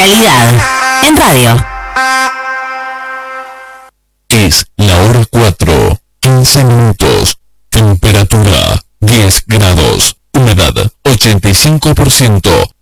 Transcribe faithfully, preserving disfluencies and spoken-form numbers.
realidad en radio. Es la hora cuatro, quince minutos. Temperatura diez grados. Humedad ochenta y cinco por ciento.